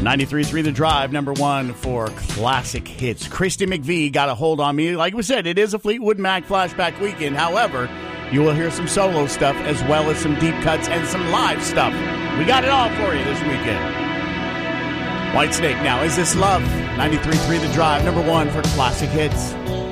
93.3 The Drive, number one for classic hits. Christy McVie got a hold on me. Like we said, it is a Fleetwood Mac flashback weekend. However, you will hear some solo stuff as well as some deep cuts and some live stuff. We got it all for you this weekend. Whitesnake now. Is This Love? 93.3 The Drive, number one for classic hits.